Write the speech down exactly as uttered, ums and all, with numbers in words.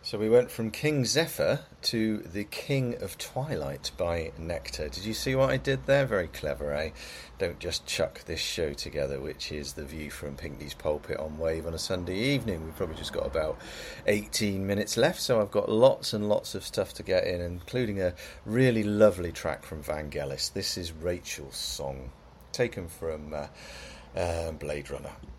So we went from King Zephyr to The King of Twilight by Nectar. Did you see what I did there? Very clever, eh? Don't just chuck this show together, which is The View from Pinkney's Pulpit on Wave on a Sunday evening. We've probably just got about eighteen minutes left, so I've got lots and lots of stuff to get in, including a really lovely track from Vangelis. This is Rachel's Song, taken from uh, uh, Blade Runner.